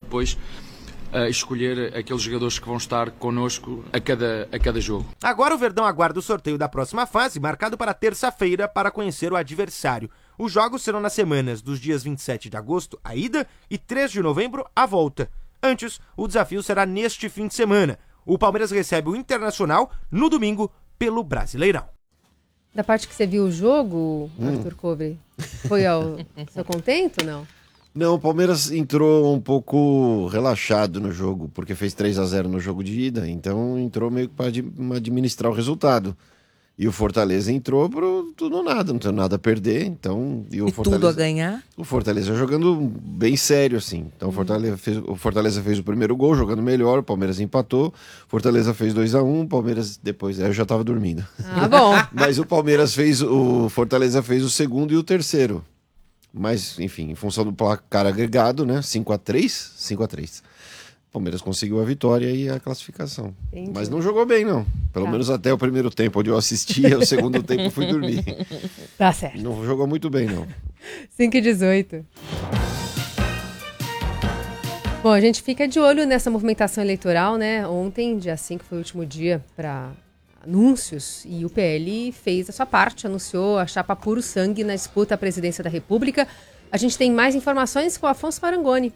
depois escolher aqueles jogadores que vão estar connosco a cada jogo. Agora o Verdão aguarda o sorteio da próxima fase, marcado para terça-feira, para conhecer o adversário. Os jogos serão nas semanas dos dias 27 de agosto, a ida, e 3 de novembro, a volta. Antes, o desafio será neste fim de semana. O Palmeiras recebe o Internacional no domingo pelo Brasileirão. Da parte que você viu o jogo, Arthur Cobre, foi ao seu contento, não? Não, o Palmeiras entrou um pouco relaxado no jogo, porque fez 3-0 no jogo de ida, então entrou meio que para administrar o resultado. E o Fortaleza entrou pro tudo ou nada, não tem nada a perder, então... E Fortaleza, tudo a ganhar? O Fortaleza jogando bem sério, assim. Então o Fortaleza fez o primeiro gol, jogando melhor, o Palmeiras empatou, o Fortaleza fez 2-1, o Palmeiras depois... eu já tava dormindo. Ah, bom. Mas o Fortaleza fez o segundo e o terceiro. Mas, enfim, em função do placar agregado, né, 5-3, o Palmeiras conseguiu a vitória e a classificação. Entendi. Mas não jogou bem, não. Pelo menos até o primeiro tempo, onde eu assistia, o segundo tempo eu fui dormir. Tá certo. Não jogou muito bem, não. 5h18. Bom, a gente fica de olho nessa movimentação eleitoral, né? Ontem, dia 5, foi o último dia para anúncios e o PL fez a sua parte, anunciou a chapa puro sangue na disputa à presidência da República. A gente tem mais informações com o Afonso Marangoni.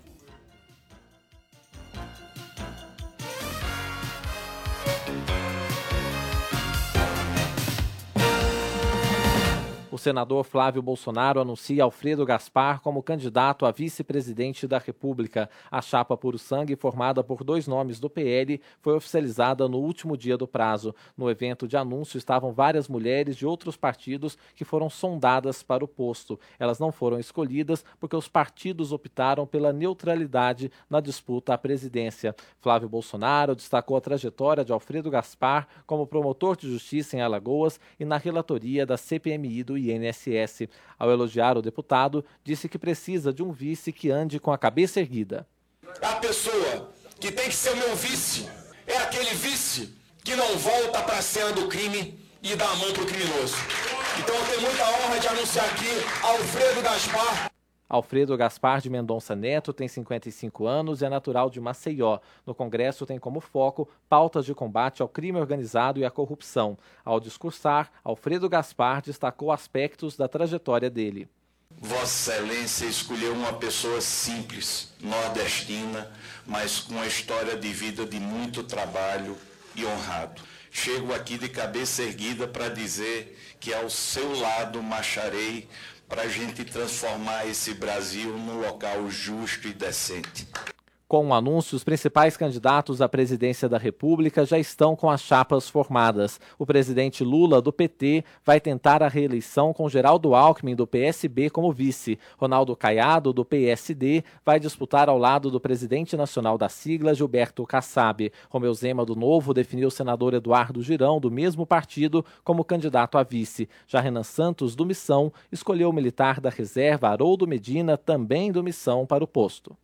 O senador Flávio Bolsonaro anuncia Alfredo Gaspar como candidato a vice-presidente da República. A chapa Puro Sangue, formada por 2 nomes do PL, foi oficializada no último dia do prazo. No evento de anúncio estavam várias mulheres de outros partidos que foram sondadas para o posto. Elas não foram escolhidas porque os partidos optaram pela neutralidade na disputa à presidência. Flávio Bolsonaro destacou a trajetória de Alfredo Gaspar como promotor de justiça em Alagoas e na relatoria da CPMI do INSS. Ao elogiar o deputado, disse que precisa de um vice que ande com a cabeça erguida. A pessoa que tem que ser o meu vice é aquele vice que não volta para a cena do crime e dá a mão para o criminoso. Então eu tenho muita honra de anunciar aqui Alfredo Gaspar. Alfredo Gaspar de Mendonça Neto tem 55 anos e é natural de Maceió. No Congresso tem como foco pautas de combate ao crime organizado e à corrupção. Ao discursar, Alfredo Gaspar destacou aspectos da trajetória dele. Vossa Excelência escolheu uma pessoa simples, nordestina, mas com uma história de vida de muito trabalho e honrado. Chego aqui de cabeça erguida para dizer que ao seu lado marcharei para a gente transformar esse Brasil num local justo e decente. Com o anúncio, os principais candidatos à presidência da República já estão com as chapas formadas. O presidente Lula, do PT, vai tentar a reeleição com Geraldo Alckmin, do PSB, como vice. Ronaldo Caiado, do PSD, vai disputar ao lado do presidente nacional da sigla, Gilberto Kassab. Romeu Zema, do Novo, definiu o senador Eduardo Girão, do mesmo partido, como candidato a vice. Já Renan Santos, do Missão, escolheu o militar da reserva Haroldo Medina, também do Missão, para o posto.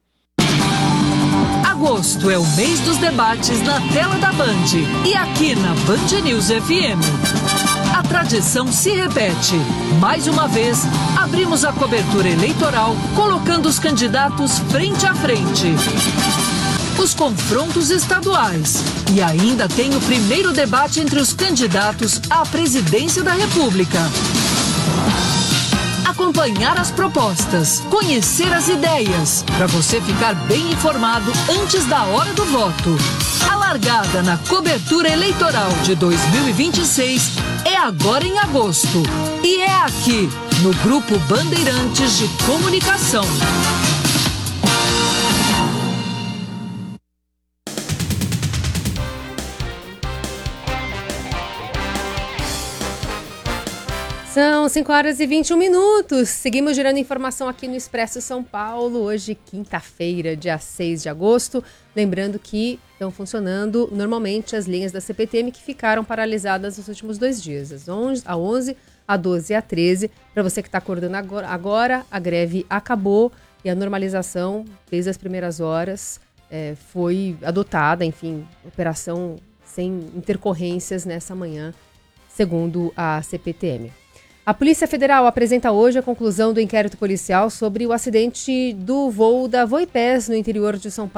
Agosto é o mês dos debates na tela da Band e aqui na Band News FM. A tradição se repete. Mais uma vez, abrimos a cobertura eleitoral colocando os candidatos frente a frente. Os confrontos estaduais. E ainda tem o primeiro debate entre os candidatos à presidência da República. Acompanhar as propostas, conhecer as ideias, para você ficar bem informado antes da hora do voto. A largada na cobertura eleitoral de 2026 é agora em agosto. E é aqui, no Grupo Bandeirantes de Comunicação. São 5h21. Seguimos gerando informação aqui no Expresso São Paulo. Hoje, quinta-feira, dia 6 de agosto. Lembrando que estão funcionando normalmente as linhas da CPTM que ficaram paralisadas nos últimos 2 dias. A 11, a 12 e a 13. Para você que está acordando agora, a greve acabou e a normalização, desde as primeiras horas, foi adotada. Enfim, operação sem intercorrências nessa manhã, segundo a CPTM. A Polícia Federal apresenta hoje a conclusão do inquérito policial sobre o acidente do voo da Voipés no interior de São Paulo.